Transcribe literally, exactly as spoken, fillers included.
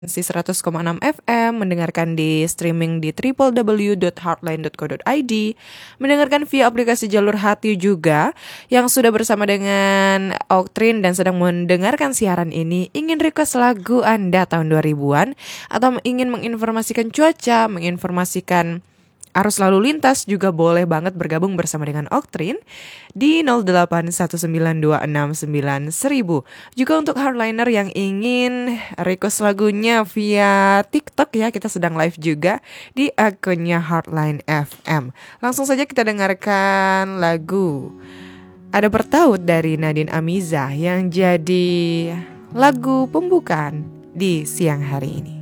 Si seratus koma enam F M, mendengarkan di streaming di w w w dot heartline dot co dot i d, mendengarkan via aplikasi Jalur Hati juga. Yang sudah bersama dengan Oktrin dan sedang mendengarkan siaran ini, ingin request lagu Anda tahun dua ribuan, atau ingin menginformasikan cuaca, menginformasikan arus lalu lintas, juga boleh banget bergabung bersama dengan Oktrin di nol delapan satu sembilan dua enam sembilan seribu. Juga untuk hardliner yang ingin request lagunya via TikTok ya, kita sedang live juga di akunnya Hardline F M. Langsung saja kita dengarkan lagu Ada Bertaut dari Nadine Amizah yang jadi lagu pembukaan di siang hari ini.